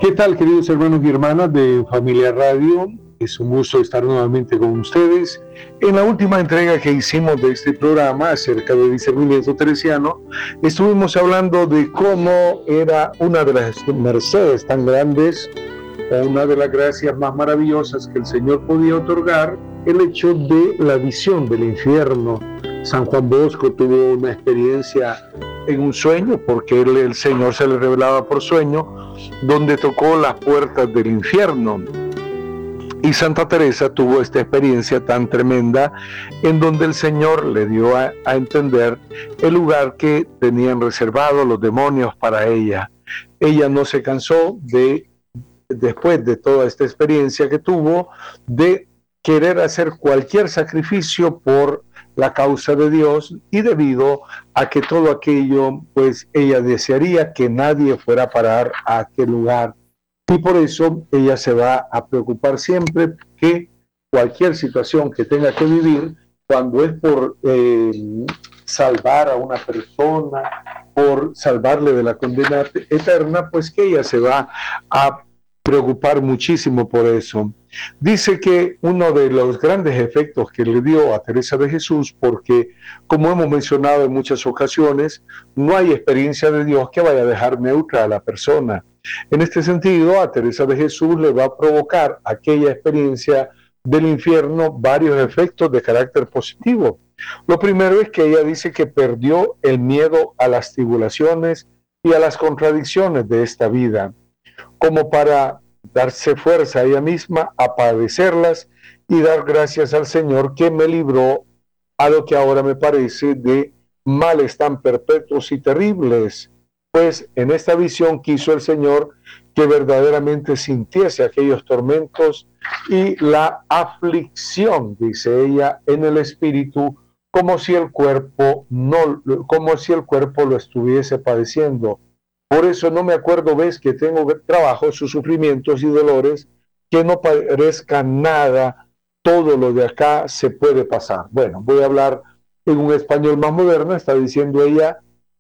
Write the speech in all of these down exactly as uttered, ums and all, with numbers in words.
¿Qué tal, queridos hermanos y hermanas de Familia Radio? Es un gusto estar nuevamente con ustedes. En la última entrega que hicimos de este programa acerca del discernimiento teresiano, estuvimos hablando de cómo era una de las mercedes tan grandes, o una de las gracias más maravillosas que el Señor podía otorgar, el hecho de la visión del infierno. San Juan Bosco tuvo una experiencia en un sueño, porque él, el Señor se le revelaba por sueño, donde tocó las puertas del infierno. Y Santa Teresa tuvo esta experiencia tan tremenda, en donde el Señor le dio a, a entender el lugar que tenían reservado los demonios para ella. Ella no se cansó de, después de toda esta experiencia que tuvo, de querer hacer cualquier sacrificio por la causa de Dios, y debido a que todo aquello, pues ella desearía que nadie fuera a parar a aquel lugar, y por eso ella se va a preocupar siempre que cualquier situación que tenga que vivir, cuando es por eh, salvar a una persona, por salvarle de la condena eterna, pues que ella se va a preocupar muchísimo por eso. Dice que uno de los grandes efectos que le dio a Teresa de Jesús, porque como hemos mencionado en muchas ocasiones, no hay experiencia de Dios que vaya a dejar neutra a la persona. En este sentido, a Teresa de Jesús le va a provocar aquella experiencia del infierno varios efectos de carácter positivo. Lo primero es que ella dice que perdió el miedo a las tribulaciones y a las contradicciones de esta vida, como para darse fuerza a ella misma a padecerlas y dar gracias al Señor que me libró a lo que ahora me parece de males tan perpetuos y terribles. Pues en esta visión quiso el Señor que verdaderamente sintiese aquellos tormentos y la aflicción, dice ella, en el espíritu, como si el cuerpo no, como si el cuerpo lo estuviese padeciendo. Por eso no me acuerdo, ves, que tengo trabajo, sus sufrimientos y dolores, que no parezca nada, todo lo de acá se puede pasar. Bueno, voy a hablar en un español más moderno. Está diciendo ella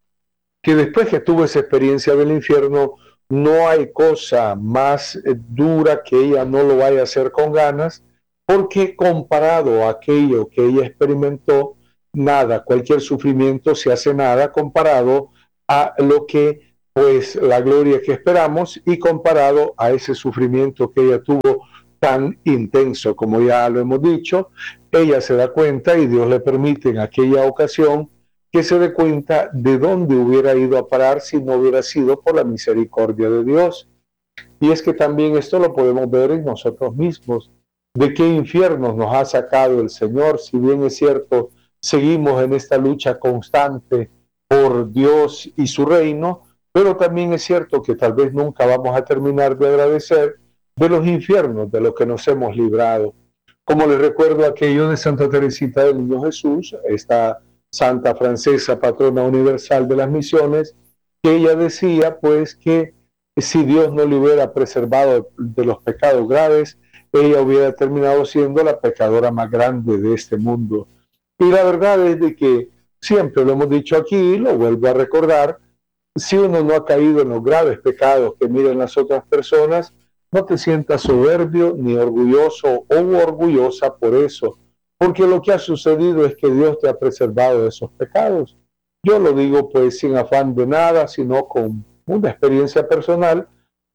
que después que tuvo esa experiencia del infierno, no hay cosa más eh, dura que ella no lo vaya a hacer con ganas, porque comparado a aquello que ella experimentó, nada, cualquier sufrimiento se hace nada comparado a lo que pues la gloria que esperamos, y comparado a ese sufrimiento que ella tuvo tan intenso. Como ya lo hemos dicho, ella se da cuenta y Dios le permite en aquella ocasión que se dé cuenta de dónde hubiera ido a parar si no hubiera sido por la misericordia de Dios. Y es que también esto lo podemos ver en nosotros mismos, de qué infiernos nos ha sacado el Señor. Si bien es cierto, seguimos en esta lucha constante por Dios y su reino, pero también es cierto que tal vez nunca vamos a terminar de agradecer de los infiernos de los que nos hemos librado. Como les recuerdo aquello de Santa Teresita del Niño Jesús, esta santa francesa, patrona universal de las misiones, que ella decía pues que si Dios no le hubiera preservado de los pecados graves, ella hubiera terminado siendo la pecadora más grande de este mundo. Y la verdad es de que siempre lo hemos dicho aquí, lo vuelvo a recordar, si uno no ha caído en los graves pecados que miran las otras personas, no te sientas soberbio ni orgulloso o orgullosa por eso, porque lo que ha sucedido es que Dios te ha preservado de esos pecados. Yo lo digo pues sin afán de nada, sino con una experiencia personal,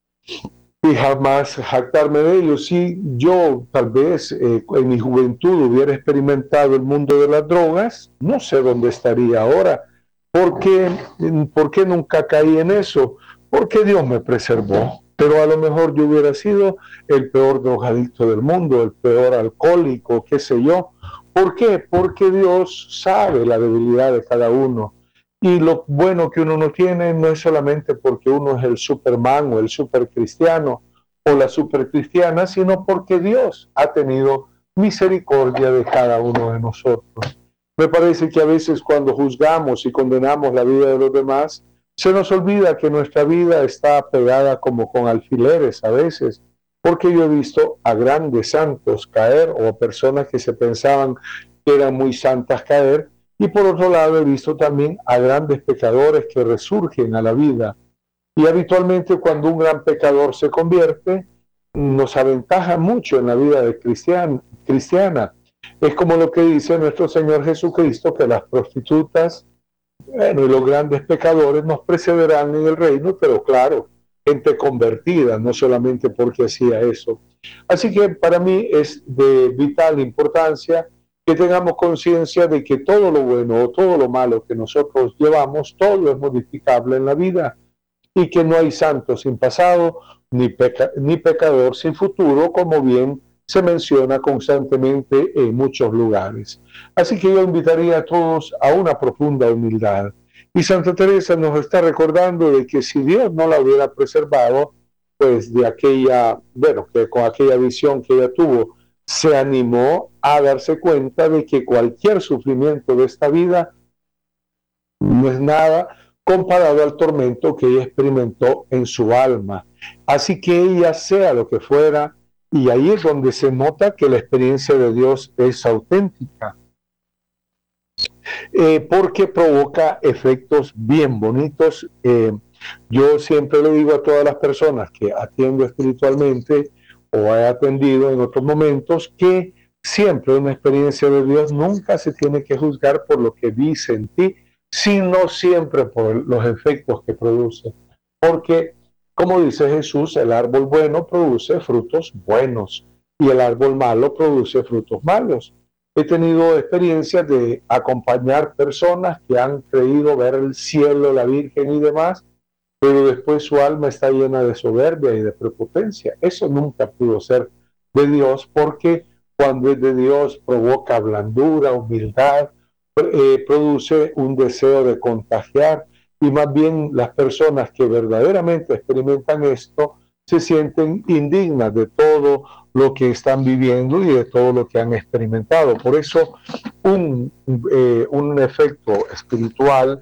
y jamás jactarme de ello. Si yo tal vez eh, en mi juventud hubiera experimentado el mundo de las drogas, no sé dónde estaría ahora. ¿Por qué, ¿Por qué nunca caí en eso? Porque Dios me preservó. Pero a lo mejor yo hubiera sido el peor drogadicto del mundo, el peor alcohólico, qué sé yo. ¿Por qué? Porque Dios sabe la debilidad de cada uno. Y lo bueno que uno no tiene no es solamente porque uno es el Superman o el supercristiano o la supercristiana, sino porque Dios ha tenido misericordia de cada uno de nosotros. Me parece que a veces cuando juzgamos y condenamos la vida de los demás, se nos olvida que nuestra vida está pegada como con alfileres a veces, porque yo he visto a grandes santos caer, o a personas que se pensaban que eran muy santas caer, y por otro lado he visto también a grandes pecadores que resurgen a la vida. Y habitualmente cuando un gran pecador se convierte, nos aventaja mucho en la vida de cristian, cristiana. Es como lo que dice nuestro Señor Jesucristo, que las prostitutas, bueno, y los grandes pecadores nos precederán en el reino, pero claro, gente convertida, no solamente porque hacía eso. Así que para mí es de vital importancia que tengamos conciencia de que todo lo bueno o todo lo malo que nosotros llevamos, todo es modificable en la vida, y que no hay santo sin pasado, ni, peca, ni pecador sin futuro, como bien se menciona constantemente en muchos lugares. Así que yo invitaría a todos a una profunda humildad. Y Santa Teresa nos está recordando de que si Dios no la hubiera preservado, pues de aquella, bueno, que con aquella visión que ella tuvo, se animó a darse cuenta de que cualquier sufrimiento de esta vida no es nada comparado al tormento que ella experimentó en su alma. Así que ella, sea lo que fuera, y ahí es donde se nota que la experiencia de Dios es auténtica, eh, porque provoca efectos bien bonitos. Eh, yo siempre le digo a todas las personas que atiendo espiritualmente o he atendido en otros momentos que siempre una experiencia de Dios nunca se tiene que juzgar por lo que vi, sentí, sino siempre por los efectos que produce. Porque, como dice Jesús, el árbol bueno produce frutos buenos y el árbol malo produce frutos malos. He tenido experiencias de acompañar personas que han creído ver el cielo, la Virgen y demás, pero después su alma está llena de soberbia y de prepotencia. Eso nunca pudo ser de Dios, porque cuando es de Dios provoca blandura, humildad, eh, produce un deseo de contagiar, y más bien las personas que verdaderamente experimentan esto se sienten indignas de todo lo que están viviendo y de todo lo que han experimentado. Por eso un, eh, un efecto espiritual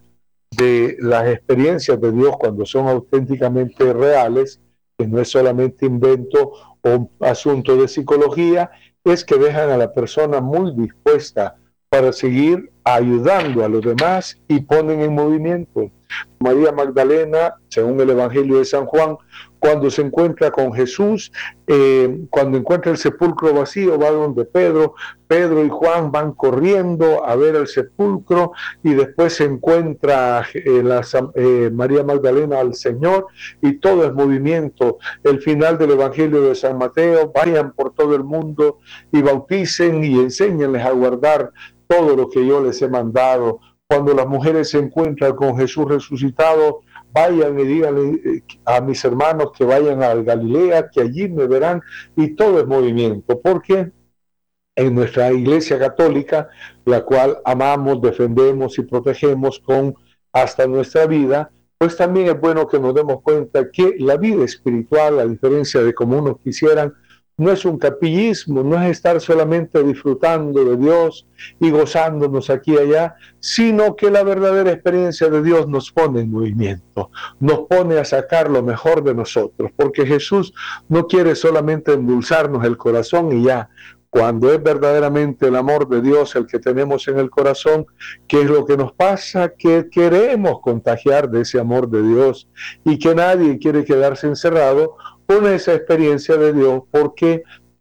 de las experiencias de Dios, cuando son auténticamente reales, que no es solamente invento o asunto de psicología, es que dejan a la persona muy dispuesta para seguir ayudando a los demás y ponen en movimiento. María Magdalena, según el Evangelio de San Juan, cuando se encuentra con Jesús, eh, cuando encuentra el sepulcro vacío, va donde Pedro, Pedro y Juan van corriendo a ver el sepulcro, y después se encuentra eh, la, eh, María Magdalena al Señor, y todo es movimiento. El final del Evangelio de San Mateo: vayan por todo el mundo y bauticen y enséñenles a guardar todo lo que yo les he mandado. Cuando las mujeres se encuentran con Jesús resucitado, vayan y díganle a mis hermanos que vayan a Galilea, que allí me verán, y todo es movimiento, porque en nuestra Iglesia Católica, la cual amamos, defendemos y protegemos con hasta nuestra vida, pues también es bueno que nos demos cuenta que la vida espiritual, a diferencia de como unos quisieran, no es un capillismo, no es estar solamente disfrutando de Dios y gozándonos aquí y allá, sino que la verdadera experiencia de Dios nos pone en movimiento, nos pone a sacar lo mejor de nosotros, porque Jesús no quiere solamente endulzarnos el corazón y ya. Cuando es verdaderamente el amor de Dios el que tenemos en el corazón, ¿qué es lo que nos pasa? Que queremos contagiar de ese amor de Dios, y que nadie quiere quedarse encerrado con esa experiencia de Dios, porque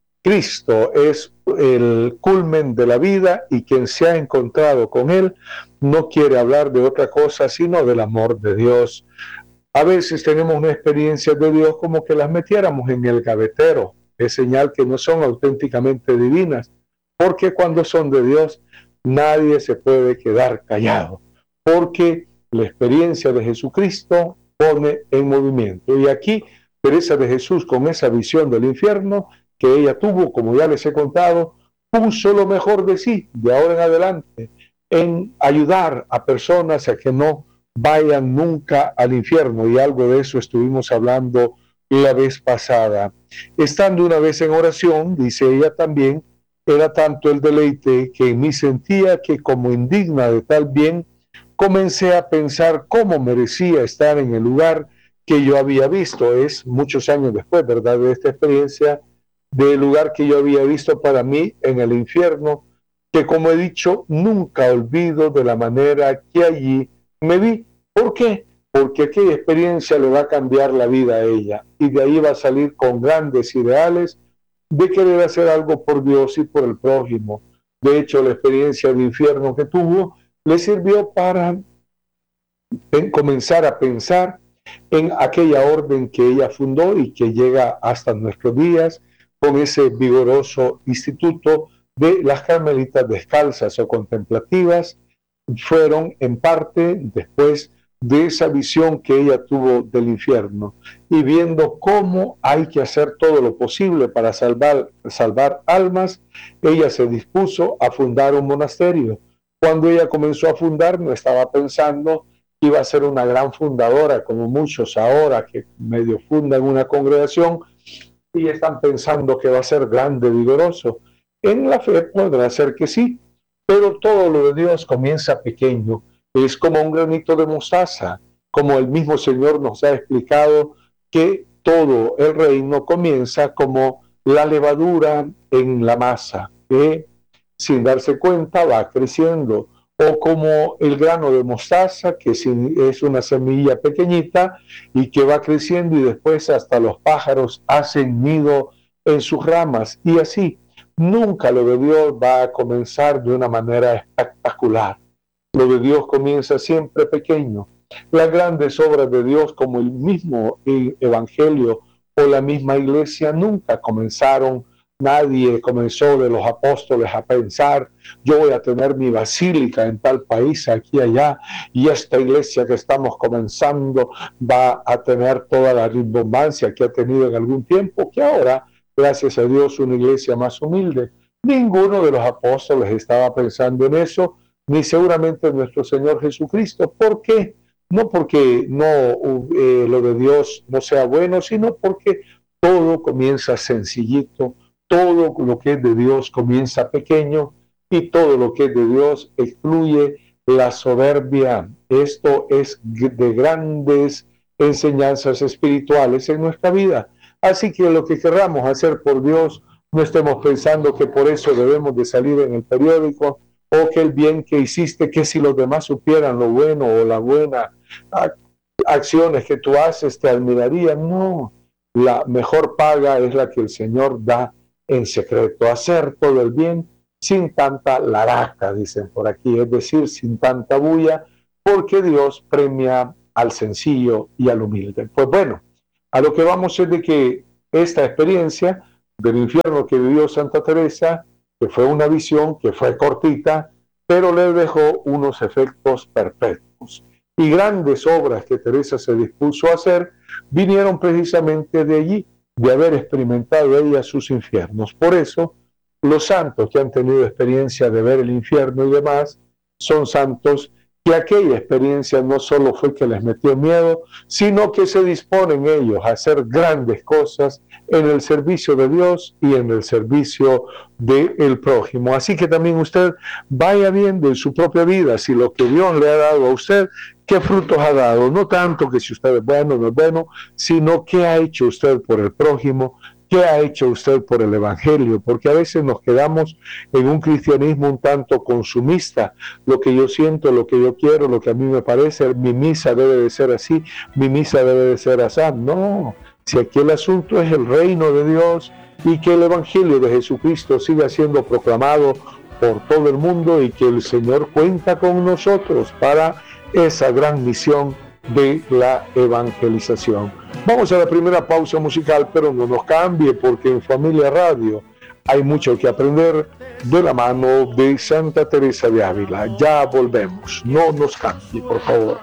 Cristo es el culmen de la vida, y quien se ha encontrado con Él no quiere hablar de otra cosa sino del amor de Dios. A veces tenemos una experiencia de Dios como que las metiéramos en el gavetero, es señal que no son auténticamente divinas, porque cuando son de Dios nadie se puede quedar callado, porque la experiencia de Jesucristo pone en movimiento. Y aquí Teresa de Jesús, con esa visión del infierno que ella tuvo, como ya les he contado, puso lo mejor de sí, de ahora en adelante, en ayudar a personas a que no vayan nunca al infierno, y algo de eso estuvimos hablando la vez pasada. Estando una vez en oración, dice ella también, era tanto el deleite que en mí sentía que, como indigna de tal bien, comencé a pensar cómo merecía estar en el lugar que yo había visto. Es muchos años después, ¿verdad?, de esta experiencia, del lugar que yo había visto para mí en el infierno, que, como he dicho, nunca olvido de la manera que allí me vi. ¿Por qué? porque aquella experiencia le va a cambiar la vida a ella y de ahí va a salir con grandes ideales de querer hacer algo por Dios y por el prójimo. De hecho, la experiencia de infierno que tuvo le sirvió para comenzar a pensar en aquella orden que ella fundó y que llega hasta nuestros días con ese vigoroso instituto de las Carmelitas Descalzas o Contemplativas. Fueron en parte después de esa visión que ella tuvo del infierno y viendo cómo hay que hacer todo lo posible para salvar, salvar almas, ella se dispuso a fundar un monasterio. Cuando ella comenzó a fundar, no estaba pensando que iba a ser una gran fundadora, como muchos ahora que medio fundan una congregación y están pensando que va a ser grande, vigoroso. En la fe podrá ser que sí, pero todo lo de Dios comienza pequeño. Es como un granito de mostaza, como el mismo Señor nos ha explicado que todo el reino comienza como la levadura en la masa, que sin darse cuenta va creciendo, o como el grano de mostaza, que es una semilla pequeñita y que va creciendo y después hasta los pájaros hacen nido en sus ramas, y así. Nunca lo de Dios va a comenzar de una manera espectacular. Lo de Dios comienza siempre pequeño. Las grandes obras de Dios, como el mismo Evangelio o la misma iglesia, nunca comenzaron. Nadie comenzó de los apóstoles a pensar, yo voy a tener mi basílica en tal país, aquí, allá, y esta iglesia que estamos comenzando va a tener toda la rimbombancia que ha tenido en algún tiempo, que ahora, gracias a Dios, una iglesia más humilde. Ninguno de los apóstoles estaba pensando en eso, ni seguramente nuestro Señor Jesucristo. ¿Por qué? No porque no, eh, lo de Dios no sea bueno, sino porque todo comienza sencillito, todo lo que es de Dios comienza pequeño y todo lo que es de Dios excluye la soberbia. Esto es de grandes enseñanzas espirituales en nuestra vida. Así que lo que querramos hacer por Dios, no estemos pensando que por eso debemos de salir en el periódico, o que el bien que hiciste, que si los demás supieran lo bueno o la buena acciones que tú haces, te admirarían. No, la mejor paga es la que el Señor da en secreto. Hacer todo el bien sin tanta laraca, dicen por aquí, es decir, sin tanta bulla, porque Dios premia al sencillo y al humilde. Pues bueno, a lo que vamos es de que esta experiencia del infierno que vivió Santa Teresa, que fue una visión, que fue cortita, pero le dejó unos efectos perpetuos. Y grandes obras que Teresa se dispuso a hacer vinieron precisamente de allí, de haber experimentado ella sus infiernos. Por eso, los santos que han tenido experiencia de ver el infierno y demás, son santos que aquella experiencia no solo fue que les metió miedo, sino que se disponen ellos a hacer grandes cosas en el servicio de Dios y en el servicio del prójimo. Así que también usted vaya viendo en su propia vida si lo que Dios le ha dado a usted, qué frutos ha dado. No tanto que si usted es bueno o no es bueno, sino qué ha hecho usted por el prójimo, qué ha hecho usted por el Evangelio, porque a veces nos quedamos en un cristianismo un tanto consumista, lo que yo siento, lo que yo quiero, lo que a mí me parece, mi misa debe de ser así, mi misa debe de ser así. No, si aquí el asunto es el reino de Dios y que el Evangelio de Jesucristo siga siendo proclamado por todo el mundo y que el Señor cuenta con nosotros para esa gran misión de la evangelización. Vamos a la primera pausa musical, pero no nos cambie, porque en Familia Radio hay mucho que aprender de la mano de Santa Teresa de Ávila. Ya volvemos, no nos cambie, por favor.